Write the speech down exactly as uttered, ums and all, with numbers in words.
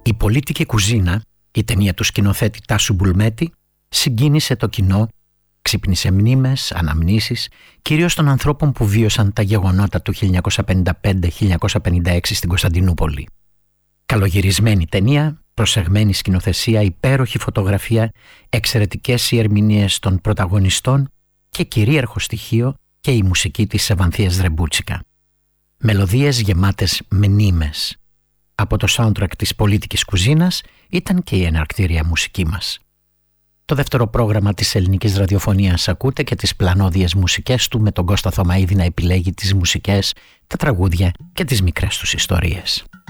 Η πολιτική κουζίνα, η ταινία του σκηνοθέτη Τάσου Μπουλμέτη, συγκίνησε το κοινό, ξύπνησε μνήμες, αναμνήσεις, κυρίως των ανθρώπων που βίωσαν τα γεγονότα του χίλια εννιακόσια πενήντα πέντε χίλια εννιακόσια πενήντα έξι στην Κωνσταντινούπολη. Καλογυρισμένη ταινία, προσεγμένη σκηνοθεσία, υπέροχη φωτογραφία, εξαιρετικές οι ερμηνείες των πρωταγωνιστών και κυρίαρχο στοιχείο και η μουσική της Ευανθίας Δρεμπούτσικα. Μελωδίες γεμάτες μνήμες. Από το soundtrack της πολιτικής κουζίνας ήταν και η εναρκτήρια μουσική μας. Το δεύτερο πρόγραμμα της ελληνικής ραδιοφωνίας ακούτε και τις πλανόδιες μουσικές του με τον Κώστα Θωμαίδη να επιλέγει τις μουσικές, τα τραγούδια και τις μικρές τους ιστορίες.